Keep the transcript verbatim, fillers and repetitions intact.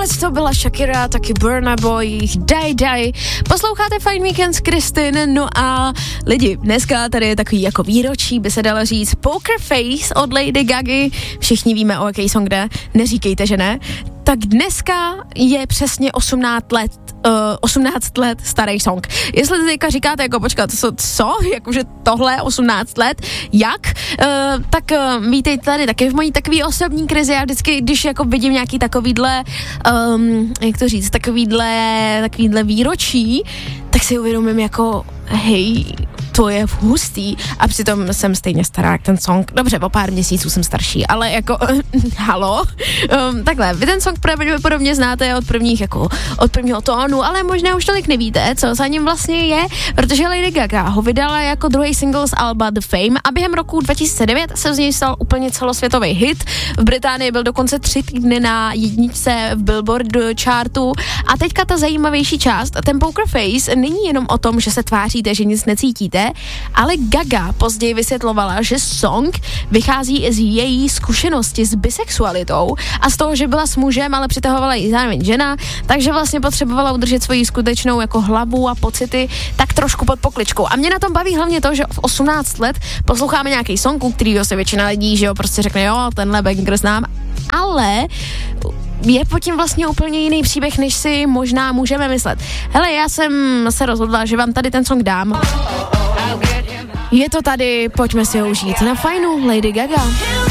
to byla Shakira, taky Burna Boy, Die Die. Posloucháte Fajn víkend s Kristin, no a lidi, dneska tady je takový jako výročí, by se dalo říct, Poker Face od Lady Gagy. Všichni víme, o jaký song jde, neříkejte, že ne. Tak dneska je přesně osmnáct let, uh, osmnáct let starý song. Jestli teďka říkáte, jako počkat, co, co? Jakože tohle osmnáct let, jak? Uh, tak uh, vítejte tady taky v mojí takový osobní krizi. Já vždycky, když jako vidím nějaký takovýhle, um, jak to říct, takovýhle, takovýhle výročí, tak si uvědomím jako, hej, to je hustý a přitom jsem stejně stará jak ten song. Dobře, o pár měsíců jsem starší, ale jako, uh, halo, um, takhle, vy ten song pravděpodobně znáte od prvních, jako, od prvního tónu, ale možná už tolik nevíte, co za ním vlastně je, protože Lady Gaga ho vydala jako druhý single z alba The Fame a během roku dva tisíce devět se z něj stal úplně celosvětový hit. V Británii byl dokonce tři týdny na jedničce v Billboard chartu a teďka ta zajímavější část, ten Poker Face není jenom o tom, že se tváříte, že nic necítíte, ale Gaga později vysvětlovala, že song vychází z její zkušenosti s bisexualitou a z toho, že byla s mužem, ale přitahovala ji zároveň žena, takže vlastně potřebovala udržet svoji skutečnou jako hlavu a pocity tak trošku pod pokličkou. A mě na tom baví hlavně to, že v osmnáct let posloucháme nějaký song, u kterýho se většina lidí, že jo, prostě řekne, jo, tenhle banger znám, ale je pod tím vlastně úplně jiný příběh, než si možná můžeme myslet. Hele, já jsem se rozhodla, že vám tady ten song dám. Je to tady, pojďme si ho užít na Fajnu, Lady Gaga.